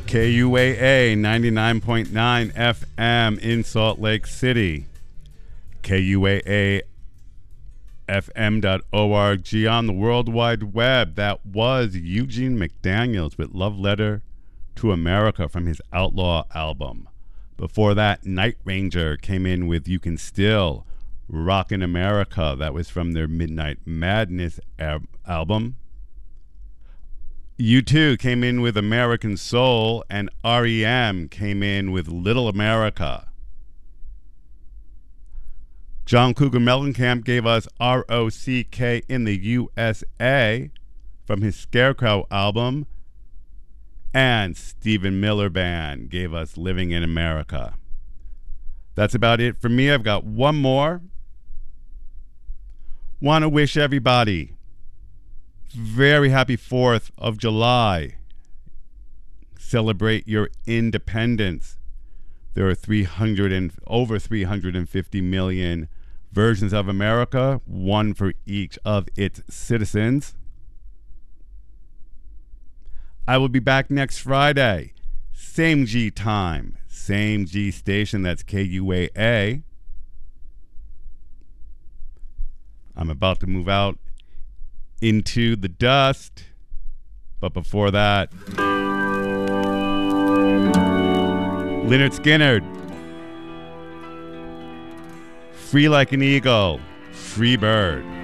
KUAA 99.9 FM in Salt Lake City. KUAA FM.org on the World Wide Web. That was Eugene McDaniels with Love Letter to America from his Outlaw album. Before that, Night Ranger came in with You Can Still Rockin' America. That was from their Midnight Madness album. U2 came in with American Soul, and REM came in with Little America. John Cougar Mellencamp gave us ROCK in the USA from his Scarecrow album, and Stephen Miller Band gave us Living in America. That's about it for me. I've got one more. Want to wish everybody very happy 4th of July. Celebrate your independence. There are over 350 million versions of America, one for each of its citizens. I will be back next Friday. Same G time, same G station, that's KUAA. I'm about to move out into the dust, but before that, Lynyrd Skynyrd, Free Like an Eagle, Free Bird.